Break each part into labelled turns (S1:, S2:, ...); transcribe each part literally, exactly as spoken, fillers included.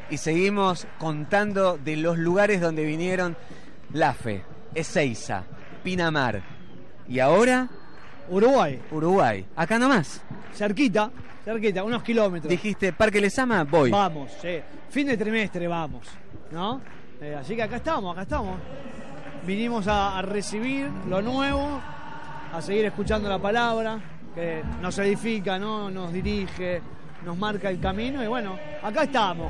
S1: y seguimos contando de los lugares donde vinieron Lafe, Ezeiza, Pinamar y ahora
S2: Uruguay.
S1: Uruguay, acá nomás.
S2: Cerquita, cerquita, unos kilómetros.
S1: Dijiste Parque Lezama, voy.
S2: Vamos, sí. Fin de trimestre vamos, ¿no? Eh, así que acá estamos, acá estamos. Vinimos a, a recibir lo nuevo, a seguir escuchando la palabra, que nos edifica, ¿no? Nos dirige, nos marca el camino y bueno, acá estamos.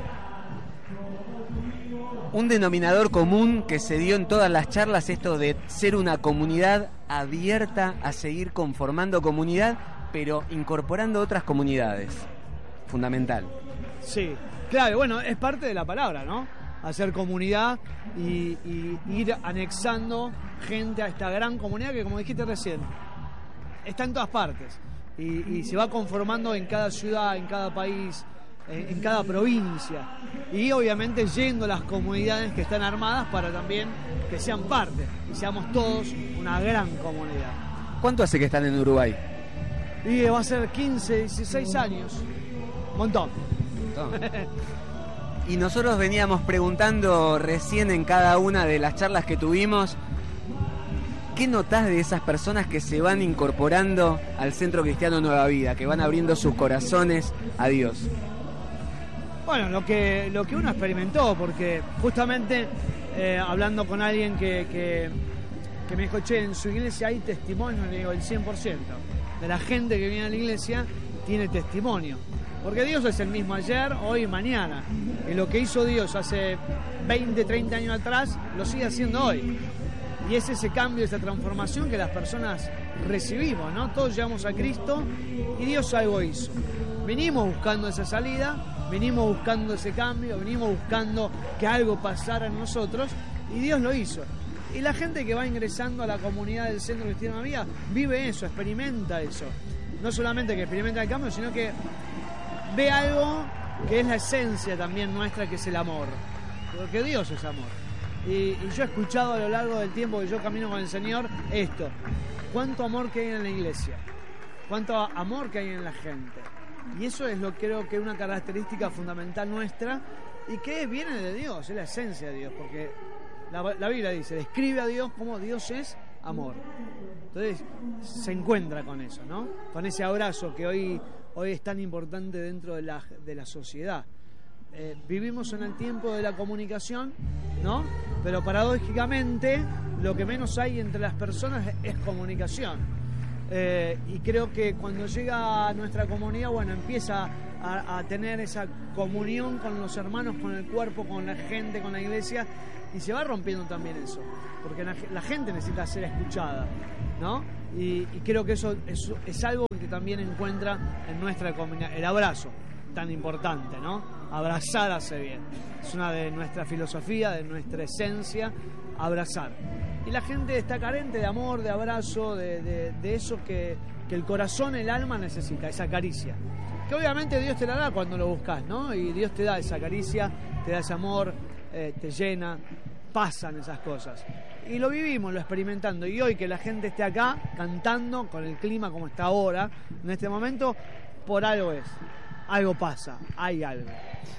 S1: Un denominador común que se dio en todas las charlas, esto de ser una comunidad abierta a seguir conformando comunidad, pero incorporando otras comunidades. Fundamental.
S2: Sí, claro, bueno, es parte de la palabra, ¿no? Hacer comunidad y, y ir anexando gente a esta gran comunidad que, como dijiste recién, está en todas partes y, y se va conformando en cada ciudad, en cada país, en, en cada provincia y obviamente yendo a las comunidades que están armadas para también que sean parte y seamos todos una gran comunidad.
S1: ¿Cuánto hace que están en Uruguay?
S2: Y va a ser quince, dieciséis años. Un montón.
S1: Un montón. Y nosotros veníamos preguntando recién en cada una de las charlas que tuvimos, ¿qué notás de esas personas que se van incorporando al Centro Cristiano Nueva Vida, que van abriendo sus corazones a Dios?
S2: Bueno, lo que, lo que uno experimentó, porque justamente eh, hablando con alguien que, que, que me dijo, che, en su iglesia hay testimonio, le digo, el cien por ciento de la gente que viene a la iglesia tiene testimonio. Porque Dios es el mismo ayer, hoy y mañana. Y lo que hizo Dios hace veinte, treinta años atrás, lo sigue haciendo hoy. Y es ese cambio, esa transformación que las personas recibimos, ¿no? Todos llegamos a Cristo y Dios algo hizo. Venimos buscando esa salida, venimos buscando ese cambio, venimos buscando que algo pasara en nosotros y Dios lo hizo. Y la gente que va ingresando a la comunidad del Centro Cristiano Nueva Vida vive eso, experimenta eso. No solamente que experimenta el cambio, sino que ve algo que es la esencia también nuestra, que es el amor. Porque Dios es amor. Y, y yo he escuchado a lo largo del tiempo que yo camino con el Señor esto. Cuánto amor que hay en la iglesia. Cuánto amor que hay en la gente. Y eso es lo creo que es una característica fundamental nuestra y que viene de Dios, es la esencia de Dios. Porque la, la Biblia dice, describe a Dios como Dios es amor. Entonces se encuentra con eso, ¿no? Con ese abrazo que hoy... hoy es tan importante dentro de la, de la sociedad. Eh, vivimos en el tiempo de la comunicación, ¿no? Pero paradójicamente lo que menos hay entre las personas es, es comunicación. Eh, y creo que cuando llega a nuestra comunidad, bueno, empieza a, a tener esa comunión con los hermanos, con el cuerpo, con la gente, con la iglesia, y se va rompiendo también eso, porque la, la gente necesita ser escuchada, ¿no? Y, y creo que eso es, es algo que también encuentra en nuestra comunidad, el abrazo, tan importante, ¿no? Abrazar hace bien. Es una de nuestra filosofía, de nuestra esencia, abrazar. Y la gente está carente de amor, de abrazo, de, de, de eso que, que el corazón, el alma necesita, esa caricia. Que obviamente Dios te la da cuando lo buscas, ¿no? Y Dios te da esa caricia, te da ese amor, eh, te llena, pasan esas cosas. Y lo vivimos, lo experimentando. Y hoy que la gente esté acá cantando con el clima como está ahora, en este momento, por algo es. Algo pasa, hay algo.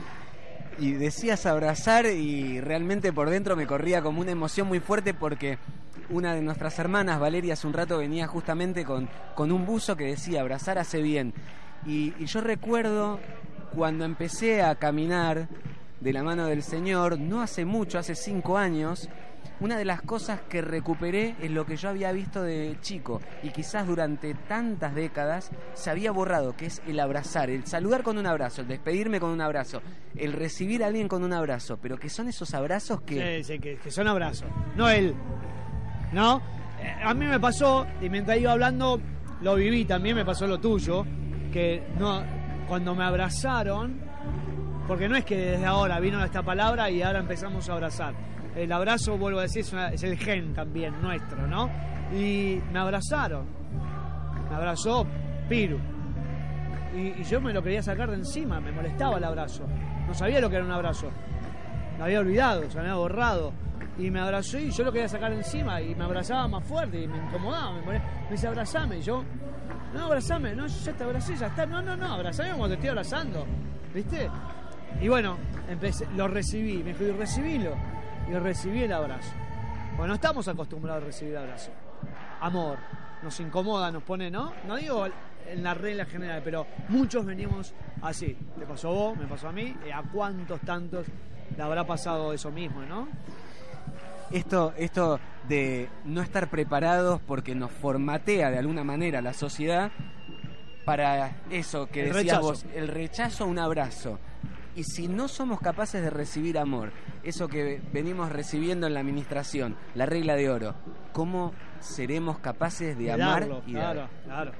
S1: Y decías abrazar y realmente por dentro me corría como una emoción muy fuerte porque una de nuestras hermanas, Valeria, hace un rato venía justamente con, con un buzo que decía abrazar hace bien. Y, y yo recuerdo cuando empecé a caminar de la mano del Señor, no hace mucho, hace cinco años, una de las cosas que recuperé es lo que yo había visto de chico y quizás durante tantas décadas se había borrado, que es el abrazar, el saludar con un abrazo, el despedirme con un abrazo, el recibir a alguien con un abrazo, pero que son esos abrazos que...
S2: Sí, sí, que, que son abrazos, no él, ¿no? Eh, a mí me pasó, y mientras iba hablando lo viví, también me pasó lo tuyo, que no, cuando me abrazaron, porque no es que desde ahora vino esta palabra y ahora empezamos a abrazar. El abrazo, vuelvo a decir, es, una, es el gen también nuestro, ¿no? Y me abrazaron. Me abrazó Piru. Y, y yo me lo quería sacar de encima, me molestaba el abrazo. No sabía lo que era un abrazo. Me había olvidado, se me había borrado. Y me abrazó y yo lo quería sacar de encima. Y me abrazaba más fuerte y me incomodaba. Me, me dice, abrazame. Y yo, no, abrazame. No, ya te abracé, ya está. No, no, no, abrazame como te estoy abrazando. ¿Viste? Y bueno, empecé, lo recibí, me dijo, y recibílo. Y recibí el abrazo. Bueno, no estamos acostumbrados a recibir abrazo. Amor, nos incomoda, nos pone, ¿no? No digo en la regla general, pero muchos venimos así. Te pasó a vos, me pasó a mí, y a cuántos tantos le habrá pasado eso mismo, ¿no?
S1: Esto, esto de no estar preparados porque nos formatea de alguna manera la sociedad para eso que
S2: El
S1: decías
S2: rechazo.
S1: vos, el rechazo a un abrazo. Y si no somos capaces de recibir amor, eso que venimos recibiendo en la administración, la regla de oro, ¿cómo seremos capaces de,
S2: De
S1: amar
S2: darlo,
S1: y
S2: claro,
S1: dar?
S2: claro.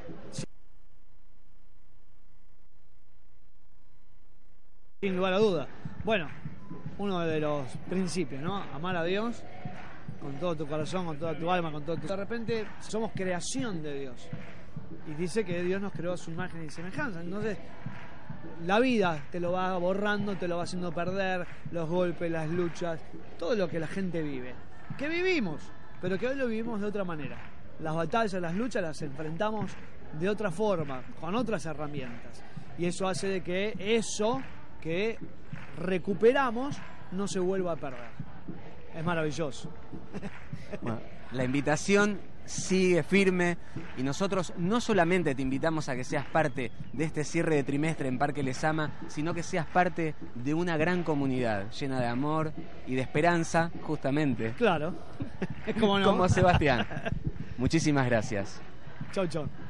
S2: Sin lugar a duda. Bueno, uno de los principios, ¿no? Amar a Dios con todo tu corazón, con toda tu alma, con todo tu... De repente somos creación de Dios. Y dice que Dios nos creó a su imagen y semejanza. Entonces, la vida te lo va borrando, te lo va haciendo perder, los golpes, las luchas, todo lo que la gente vive. Que vivimos, pero que hoy lo vivimos de otra manera. Las batallas, las luchas las enfrentamos de otra forma, con otras herramientas. Y eso hace de que eso que recuperamos no se vuelva a perder. Es maravilloso.
S1: Bueno, la invitación sigue firme y nosotros no solamente te invitamos a que seas parte de este cierre de trimestre en Parque Lezama, sino que seas parte de una gran comunidad llena de amor y de esperanza, justamente.
S2: Claro. Es como no.
S1: Como Sebastián. Muchísimas gracias.
S2: Chau, chau.